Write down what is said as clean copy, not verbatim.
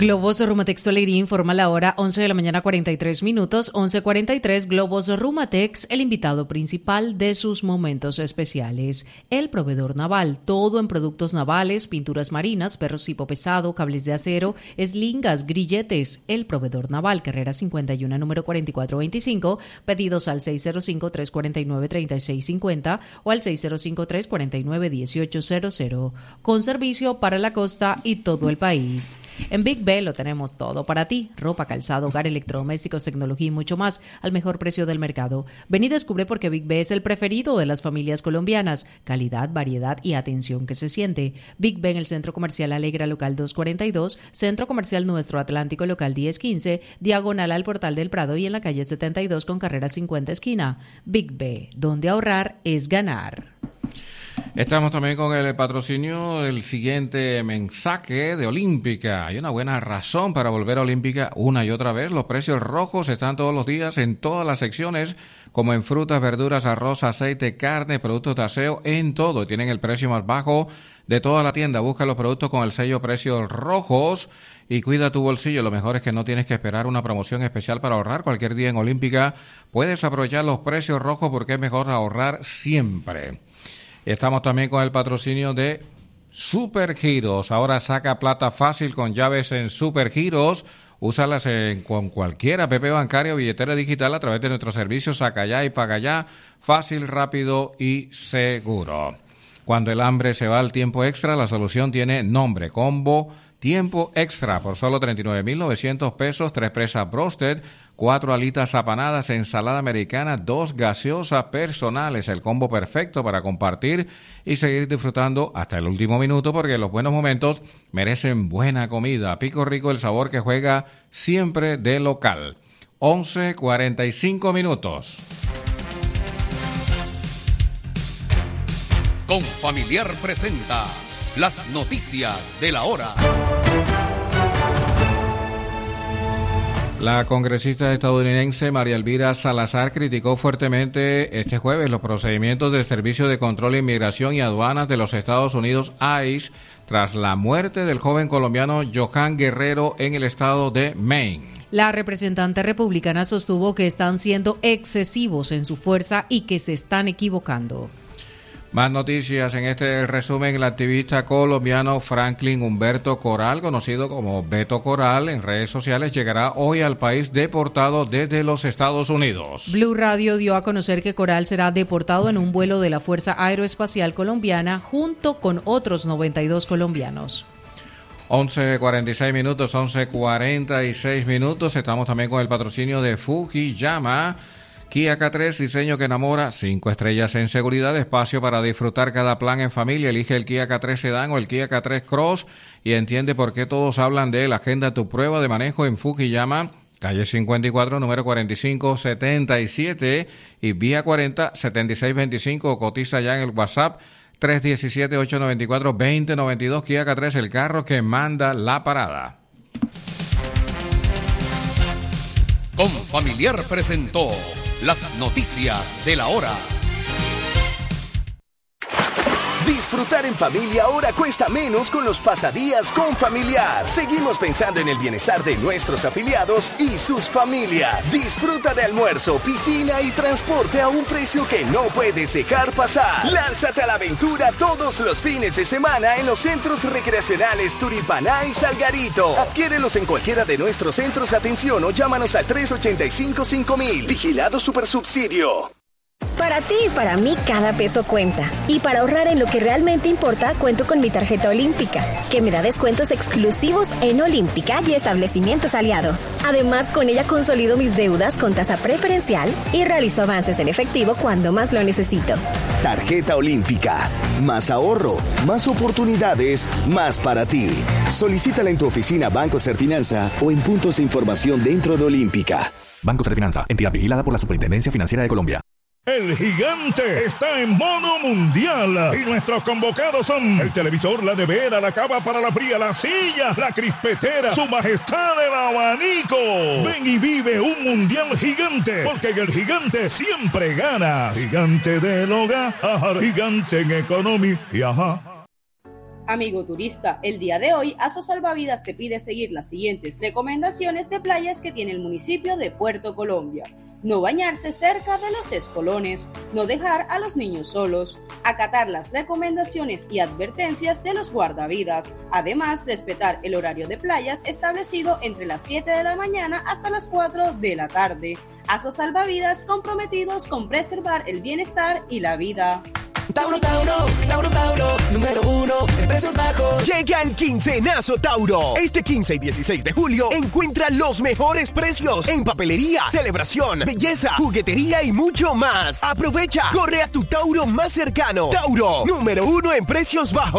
Globos Rumatex Tolería informa la hora 11 de la mañana 43 minutos, 11:43. Globos Rumatex, el invitado principal de sus momentos especiales. El proveedor naval, todo en productos navales, pinturas marinas, perros tipo pesado, cables de acero, eslingas, grilletes. El proveedor naval, carrera 51, número 4425, pedidos al 605-349-3650 o al 605-349-1800, con servicio para la costa y todo el país. En Big B lo tenemos todo para ti: ropa, calzado, hogar, electrodomésticos, tecnología y mucho más al mejor precio del mercado. Ven y descubre por qué Big B es el preferido de las familias colombianas. Calidad, variedad y atención que se siente. Big B en el Centro Comercial Alegra Local 242, Centro Comercial Nuestro Atlántico Local 1015, diagonal al Portal del Prado y en la calle 72 con carrera 50 esquina. Big B, donde ahorrar es ganar. Estamos también con el patrocinio del siguiente mensaje de Olímpica. Hay una buena razón para volver a Olímpica una y otra vez. Los precios rojos están todos los días en todas las secciones, como en frutas, verduras, arroz, aceite, carne, productos de aseo, en todo. Tienen el precio más bajo de toda la tienda. Busca los productos con el sello precios rojos y cuida tu bolsillo. Lo mejor es que no tienes que esperar una promoción especial para ahorrar. Cualquier día en Olímpica puedes aprovechar los precios rojos porque es mejor ahorrar siempre. Estamos también con el patrocinio de Supergiros. Ahora saca plata fácil con llaves en Supergiros. Úsalas con cualquier app bancario o billetera digital a través de nuestros servicios Saca Ya y Paga Ya. Fácil, rápido y seguro. Cuando el hambre se va al tiempo extra, la solución tiene nombre: Combo Tiempo Extra, por solo 39,900 pesos, 3 presas broasted, 4 alitas apanadas, ensalada americana, 2 gaseosas personales. El combo perfecto para compartir y seguir disfrutando hasta el último minuto, porque los buenos momentos merecen buena comida. Pico Rico, el sabor que juega siempre de local. 11:45 minutos. Confamiliar presenta las noticias de la hora. La congresista estadounidense María Elvira Salazar criticó fuertemente este jueves los procedimientos del Servicio de Control de Inmigración y Aduanas de los Estados Unidos, ICE, tras la muerte del joven colombiano Johan Guerrero en el estado de Maine. La representante republicana sostuvo que están siendo excesivos en su fuerza y que se están equivocando. Más noticias en este resumen. El activista colombiano Franklin Humberto Coral, conocido como Beto Coral en redes sociales, llegará hoy al país deportado desde los Estados Unidos. Blue Radio dio a conocer que Coral será deportado en un vuelo de la Fuerza Aeroespacial Colombiana junto con otros 92 colombianos. 11:46 minutos, 11:46 minutos. Estamos también con el patrocinio de Fujiyama. Kia K3, diseño que enamora, 5 estrellas en seguridad, espacio para disfrutar cada plan en familia. Elige el Kia K3 Sedan o el Kia K3 Cross y entiende por qué todos hablan de él. Agenda tu prueba de manejo en Fujiyama, calle 54, número 4577 y vía 40, 7625. Cotiza ya en el WhatsApp 317-894-2092. Kia K3, el carro que manda la parada. Confamiliar presentó las noticias de la hora. Disfrutar en familia ahora cuesta menos con los pasadías Confamiliar. Seguimos pensando en el bienestar de nuestros afiliados y sus familias. Disfruta de almuerzo, piscina y transporte a un precio que no puedes dejar pasar. Lánzate a la aventura todos los fines de semana en los centros recreacionales Turipaná y Salgarito. Adquiérelos en cualquiera de nuestros centros de atención o llámanos al 385-5000. Vigilado Supersubsidio. Para ti y para mí cada peso cuenta. Y para ahorrar en lo que realmente importa, cuento con mi tarjeta Olímpica, que me da descuentos exclusivos en Olímpica y establecimientos aliados. Además, con ella consolido mis deudas con tasa preferencial y realizo avances en efectivo cuando más lo necesito. Tarjeta Olímpica. Más ahorro, más oportunidades, más para ti. Solicítala en tu oficina Banco Serfinanza o en puntos de información dentro de Olímpica. Banco Serfinanza, entidad vigilada por la Superintendencia Financiera de Colombia. El gigante está en modo mundial y nuestros convocados son el televisor, la nevera, la cava para la fría, la silla, la crispetera, su majestad el abanico. Ven y vive un mundial gigante, porque en el gigante siempre ganas. Gigante del hogar, gigante en economía y ajá. Amigo turista, el día de hoy Aso Salvavidas te pide seguir las siguientes recomendaciones de playas que tiene el municipio de Puerto Colombia. No bañarse cerca de los espolones, no dejar a los niños solos, acatar las recomendaciones y advertencias de los guardavidas, además respetar el horario de playas establecido entre las 7 de la mañana hasta las 4 de la tarde. Aso Salvavidas, comprometidos con preservar el bienestar y la vida. Tauro, número 1 en precios bajos. Llega el quincenazo Tauro. Este 15 y 16 de julio encuentra los mejores precios en papelería, celebración, belleza, juguetería y mucho más. Aprovecha, corre a tu Tauro más cercano. Tauro, número 1 en precios bajos.